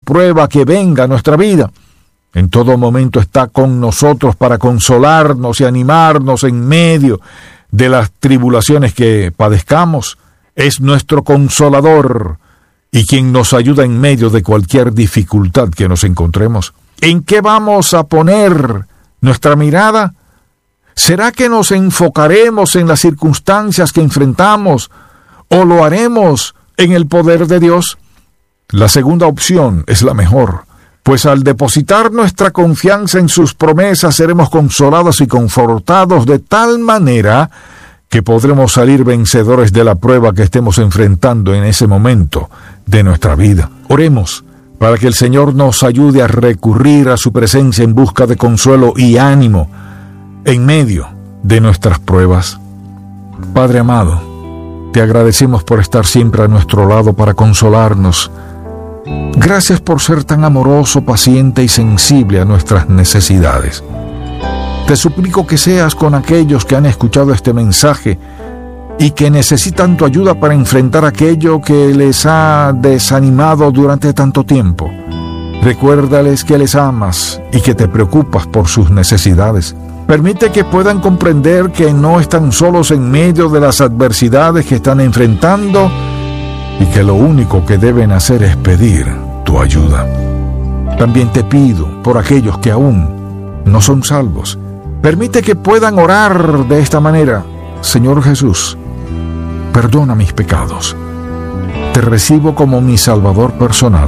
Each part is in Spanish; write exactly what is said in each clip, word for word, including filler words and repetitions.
prueba que venga a nuestra vida. En todo momento está con nosotros para consolarnos y animarnos en medio de las tribulaciones que padezcamos. Es nuestro consolador y quien nos ayuda en medio de cualquier dificultad que nos encontremos. ¿En qué vamos a poner nuestra mirada? ¿Será que nos enfocaremos en las circunstancias que enfrentamos o lo haremos en el poder de Dios? La segunda opción es la mejor, pues al depositar nuestra confianza en sus promesas seremos consolados y confortados de tal manera que podremos salir vencedores de la prueba que estemos enfrentando en ese momento de nuestra vida. Oremos para que el Señor nos ayude a recurrir a su presencia en busca de consuelo y ánimo en medio de nuestras pruebas. Padre amado, te agradecemos por estar siempre a nuestro lado para consolarnos. Gracias por ser tan amoroso, paciente y sensible a nuestras necesidades. Te suplico que seas con aquellos que han escuchado este mensaje y que necesitan tu ayuda para enfrentar aquello que les ha desanimado durante tanto tiempo. Recuérdales que les amas y que te preocupas por sus necesidades. Permite que puedan comprender que no están solos en medio de las adversidades que están enfrentando y que lo único que deben hacer es pedir tu ayuda. También te pido por aquellos que aún no son salvos. Permite que puedan orar de esta manera. Señor Jesús, perdona mis pecados. Te recibo como mi Salvador personal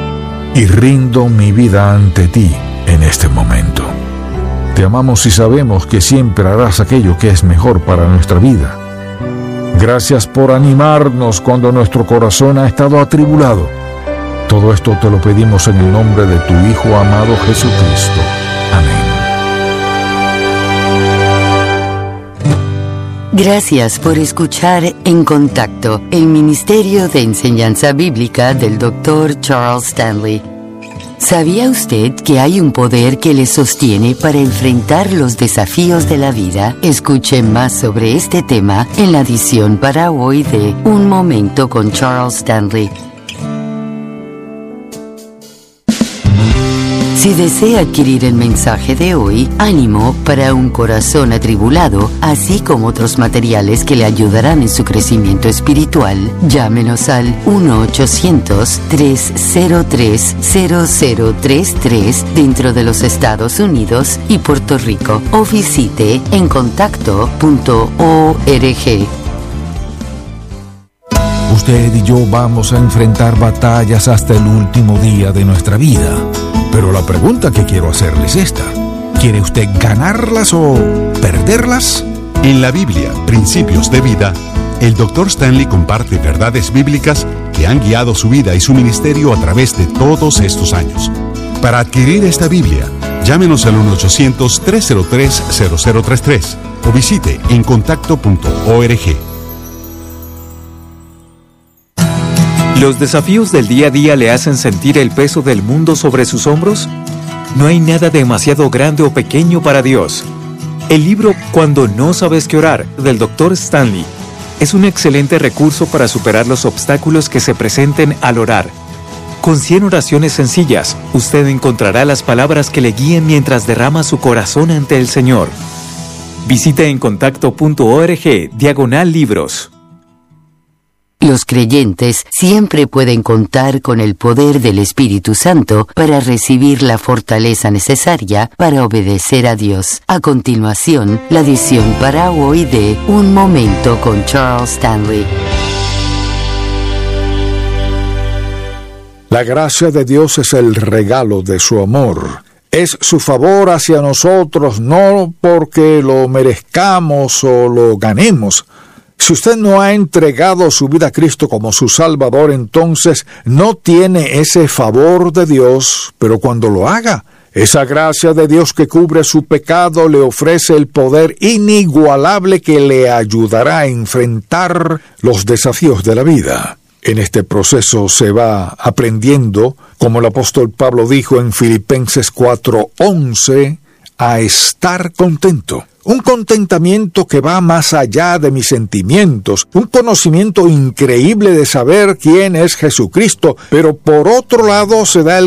y rindo mi vida ante ti en este momento. Te amamos y sabemos que siempre harás aquello que es mejor para nuestra vida. Gracias por animarnos cuando nuestro corazón ha estado atribulado. Todo esto te lo pedimos en el nombre de tu Hijo amado Jesucristo. Amén. Gracias por escuchar En Contacto, el Ministerio de Enseñanza Bíblica del doctor Charles Stanley. ¿Sabía usted que hay un poder que le sostiene para enfrentar los desafíos de la vida? Escuche más sobre este tema en la edición para hoy de Un Momento con Charles Stanley. Si desea adquirir el mensaje de hoy, Ánimo para un corazón atribulado, así como otros materiales que le ayudarán en su crecimiento espiritual, llámenos al uno ochocientos, tres cero tres, cero cero tres tres dentro de los Estados Unidos y Puerto Rico o visite en contacto punto org. Usted y yo vamos a enfrentar batallas hasta el último día de nuestra vida. Pero la pregunta que quiero hacerle es esta: ¿quiere usted ganarlas o perderlas? En la Biblia, Principios de Vida, el doctor Stanley comparte verdades bíblicas que han guiado su vida y su ministerio a través de todos estos años. Para adquirir esta Biblia, llámenos al uno ochocientos, tres cero tres, cero cero tres tres o visite en contacto punto org. ¿Los desafíos del día a día le hacen sentir el peso del mundo sobre sus hombros? No hay nada demasiado grande o pequeño para Dios. El libro Cuando no sabes qué orar, del doctor Stanley, es un excelente recurso para superar los obstáculos que se presenten al orar. Con cien oraciones sencillas, usted encontrará las palabras que le guíen mientras derrama su corazón ante el Señor. Visite en contacto punto org, diagonal libros. Los creyentes siempre pueden contar con el poder del Espíritu Santo para recibir la fortaleza necesaria para obedecer a Dios. A continuación, la edición para hoy de Un Momento con Charles Stanley. La gracia de Dios es el regalo de su amor. Es su favor hacia nosotros, no porque lo merezcamos o lo ganemos. Si usted no ha entregado su vida a Cristo como su Salvador, entonces no tiene ese favor de Dios, pero cuando lo haga, esa gracia de Dios que cubre su pecado le ofrece el poder inigualable que le ayudará a enfrentar los desafíos de la vida. En este proceso se va aprendiendo, como el apóstol Pablo dijo en Filipenses cuatro once, a estar contento. Un contentamiento que va más allá de mis sentimientos, un conocimiento increíble de saber quién es Jesucristo, pero por otro lado se da el